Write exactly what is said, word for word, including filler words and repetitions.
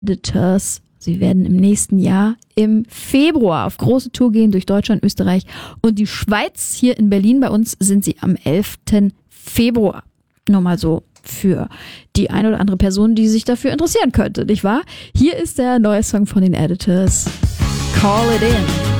Editors. Sie werden im nächsten Jahr im Februar auf große Tour gehen durch Deutschland, Österreich und die Schweiz. Hier in Berlin bei uns sind sie am elften Februar. Nur mal so für die eine oder andere Person, die sich dafür interessieren könnte, nicht wahr? Hier ist der neue Song von den Editors. Call It In.